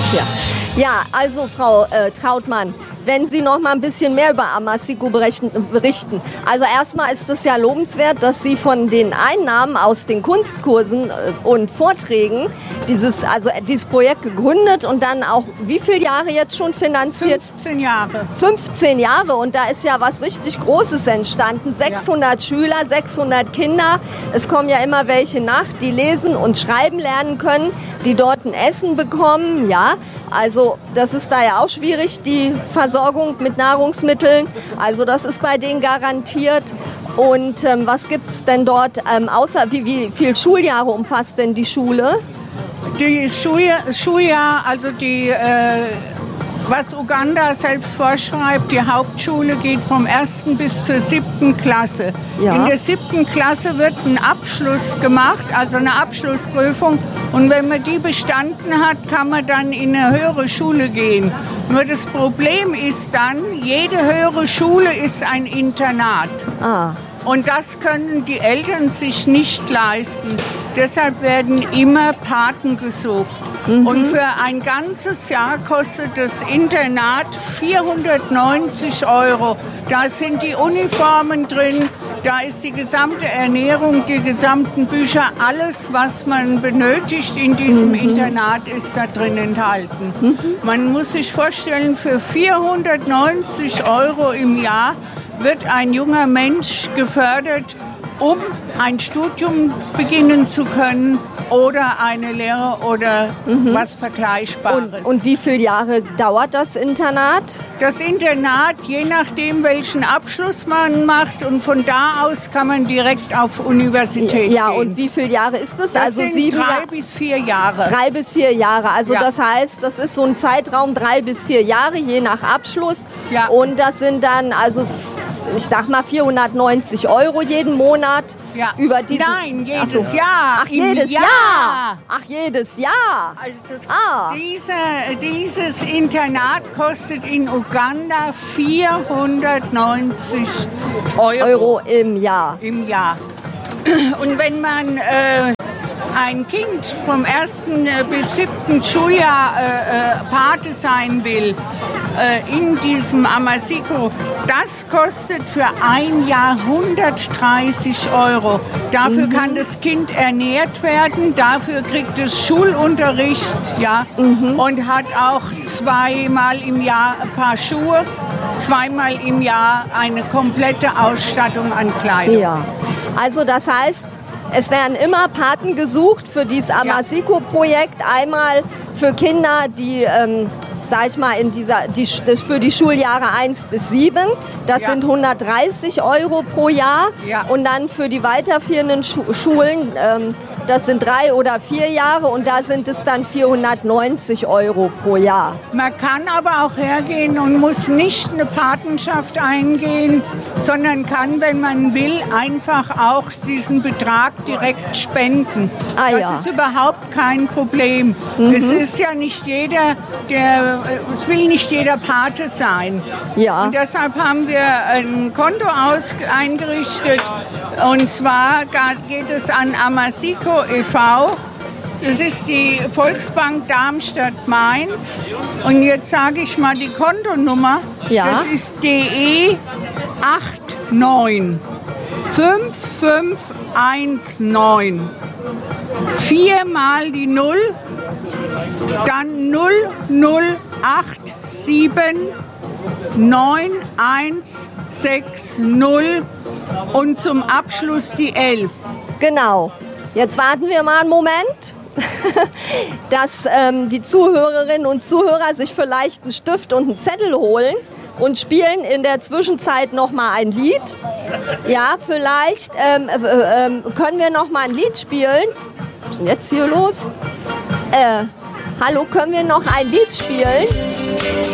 Ja, also Frau Trautmann, wenn Sie noch mal ein bisschen mehr über Amasico berichten. Also erstmal ist es ja lobenswert, dass Sie von den Einnahmen aus den Kunstkursen und Vorträgen dieses Projekt gegründet und dann auch wie viele Jahre jetzt schon finanziert? 15 Jahre. 15 Jahre und da ist ja was richtig Großes entstanden. 600 Schüler, 600 Kinder. Es kommen ja immer welche nach, die lesen und schreiben lernen können, die dort ein Essen bekommen. Ja, also das ist da ja auch schwierig, die Versorgung mit Nahrungsmitteln. Also das ist bei denen garantiert. Und was gibt es denn dort, außer wie viele Schuljahre umfasst denn die Schule? Die Schuljahr, also was Uganda selbst vorschreibt, die Hauptschule geht vom 1. bis zur 7. Klasse. Ja. In der 7. Klasse wird ein Abschluss gemacht, also eine Abschlussprüfung. Und wenn man die bestanden hat, kann man dann in eine höhere Schule gehen. Nur das Problem ist dann, jede höhere Schule ist ein Internat. Und das können die Eltern sich nicht leisten. Deshalb werden immer Paten gesucht. Und für ein ganzes Jahr kostet das Internat 490 €. Da sind die Uniformen drin, da ist die gesamte Ernährung, die gesamten Bücher, alles, was man benötigt in diesem Internat, ist da drin enthalten. Man muss sich vorstellen, für 490 € im Jahr wird ein junger Mensch gefördert, um ein Studium beginnen zu können oder eine Lehre oder was Vergleichbares. Und wie viele Jahre dauert das Internat? Das Internat, je nachdem, welchen Abschluss man macht, und von da aus kann man direkt auf Universität gehen. Und wie viele Jahre ist das? Das also sind 3 bis 4 Jahre. 3 bis 4 Jahre. Also das heißt, das ist so ein Zeitraum 3 bis 4 Jahre, je nach Abschluss. Ja. Und das sind dann ich sag mal 490 € jeden Monat. Ja. Über diesen, Nein, jedes Jahr. Ach, jedes Jahr. Ach, jedes Jahr. Also dieses Internat kostet in Uganda 490 € im Jahr. Im Jahr. Und wenn man ein Kind vom 1. bis 7. Schuljahr Pate sein will, in diesem Amasico, das kostet für ein Jahr 130 €. Dafür kann das Kind ernährt werden, dafür kriegt es Schulunterricht, und hat auch 2-mal im Jahr ein paar Schuhe, 2-mal im Jahr eine komplette Ausstattung an Kleidung. Ja, also das heißt, es werden immer Paten gesucht für dieses Amasico-Projekt. Einmal für Kinder, die, sag ich mal, für die Schuljahre 1 bis 7. Das sind 130 € pro Jahr. Ja. Und dann für die weiterführenden Schulen, das sind 3 oder 4 Jahre, und da sind es dann 490 € pro Jahr. Man kann aber auch hergehen und muss nicht eine Patenschaft eingehen, sondern kann, wenn man will, einfach auch diesen Betrag direkt spenden. Das ist überhaupt kein Problem. Es ist ja nicht jeder, es will nicht jeder Pate sein. Ja. Und deshalb haben wir ein Konto eingerichtet, und zwar geht es an Amasico e.V. Das ist die Volksbank Darmstadt-Mainz. Und jetzt sage ich mal die Kontonummer. Ja. Das ist DE 89 5519. 4 mal die 0, dann 0087 9160 und zum Abschluss die 11. Genau. Jetzt warten wir mal einen Moment, dass die Zuhörerinnen und Zuhörer sich vielleicht einen Stift und einen Zettel holen und spielen in der Zwischenzeit noch mal ein Lied. Ja, vielleicht können wir noch mal ein Lied spielen. Was ist denn jetzt hier los? Hallo, können wir noch ein Lied spielen?